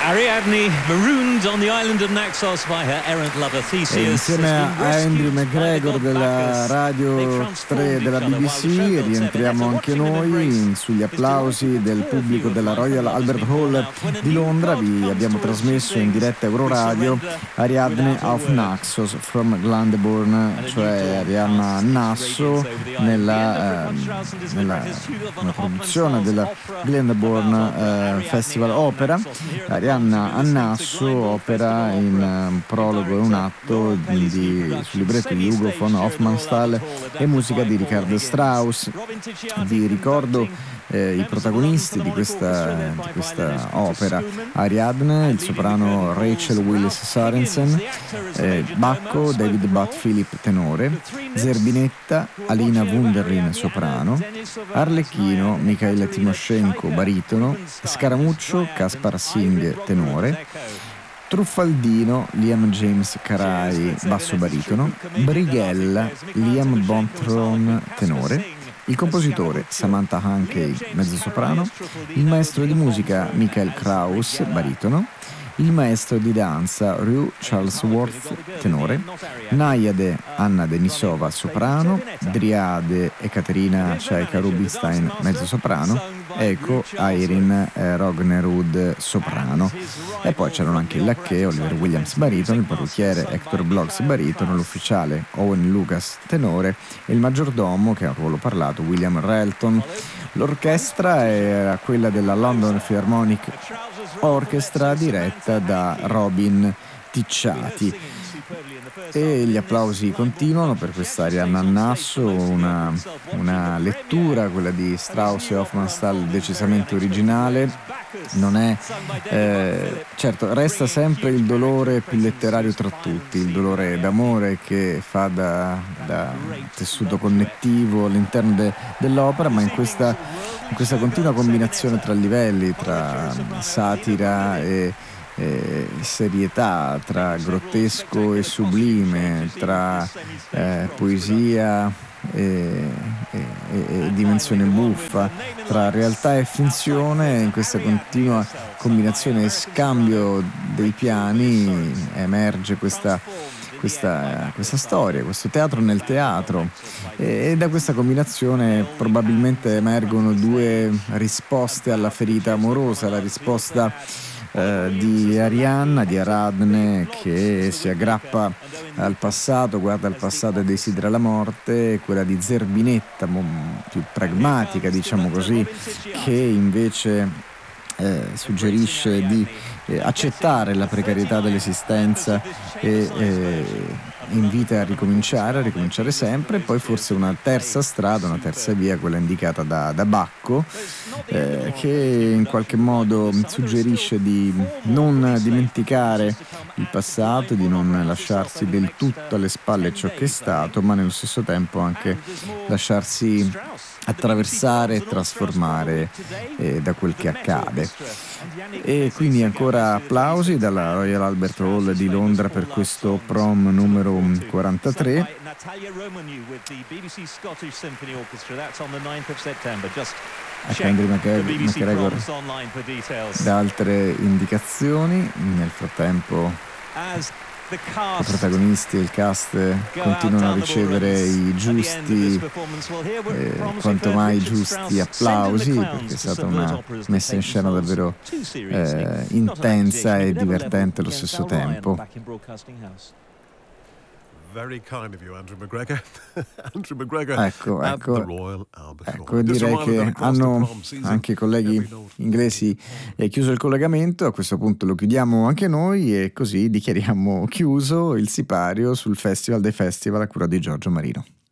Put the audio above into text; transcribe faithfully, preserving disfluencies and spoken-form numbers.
Ariadne marooned on the island of Naxos by her errant lover Theseus. E insieme a Andrew McGregor della Radio tre della B B C rientriamo anche noi sugli applausi del pubblico della Royal Albert Hall di Londra. Vi abbiamo trasmesso in diretta Euroradio Ariadne of Naxos from Glyndebourne, cioè Arianna Nasso nella, eh, nella, nella produzione della Glyndebourne eh, Festival Opera. Arianna Nasso opera in un prologo e un atto di, di, sul libretto di Hugo von Hofmannsthal e musica di Richard Strauss. Vi ricordo eh, i protagonisti di questa, di questa opera: Ariadne, il soprano Rachel Willis Sorensen, eh, Bacco David Butt Philip tenore, Zerbinetta Alina Wunderlin soprano, Arlecchino Mikhail Timoshenko baritono, Scaramuccio Kaspar Singh tenore, Truffaldino Liam James Carai basso baritono, Brighella Liam Bontron tenore, il compositore Samantha Hankey mezzosoprano, il maestro di musica Michael Kraus baritono, il maestro di danza Rue Charlesworth tenore, Naiade Anna Denisova soprano, Driade Ekaterina Chaika Rubinstein mezzosoprano, Eco Irene eh, Rognerud soprano. E poi c'erano anche il lacchè Oliver Williams baritono, il parrucchiere Hector Bloggs baritono, l'ufficiale Owen Lucas tenore e il maggiordomo, che ha un ruolo parlato, William Relton. L'orchestra era quella della London Philharmonic Orchestra diretta da Robin Ticciati. E gli applausi continuano per questa Arianna Nasso, una, una lettura, quella di Strauss e Hofmannsthal, decisamente originale. Non è eh, certo, resta sempre il dolore più letterario tra tutti, il dolore d'amore che fa da, da tessuto connettivo all'interno de, dell'opera, ma in questa, in questa continua combinazione tra livelli, tra satira e Eh, serietà, tra grottesco e sublime, tra eh, poesia e, e, e dimensione buffa, tra realtà e finzione. In questa continua combinazione e scambio dei piani emerge questa Questa, questa storia, questo teatro nel teatro, e, e da questa combinazione probabilmente emergono due risposte alla ferita amorosa: la risposta eh, di Arianna, di Ariadne, che si aggrappa al passato, guarda al passato e desidera la morte, e quella di Zerbinetta, più pragmatica, diciamo così, che invece Eh, suggerisce di eh, accettare la precarietà dell'esistenza e eh, invita a ricominciare, a ricominciare sempre. E poi forse una terza strada, una terza via, quella indicata da, da Bacco, eh, che in qualche modo suggerisce di non dimenticare il passato, di non lasciarsi del tutto alle spalle ciò che è stato, ma nello stesso tempo anche lasciarsi attraversare e trasformare eh, da quel che accade. E quindi ancora applausi dalla Royal Albert Hall di Londra per questo prom numero quarantatré. Ecco Andrew McGregor da altre indicazioni. Nel frattempo i protagonisti e il cast continuano a ricevere i giusti, eh, quanto mai giusti applausi, perché è stata una messa in scena davvero eh, intensa e divertente allo stesso tempo. Very kind of you, Andrew McGregor. Andrew McGregor ecco, at ecco, the Royal Albert Hall. ecco direi che hanno anche i colleghi inglesi eh, chiuso il collegamento. A questo punto lo chiudiamo anche noi e così dichiariamo chiuso il sipario sul Festival dei Festival a cura di Giorgio Marino.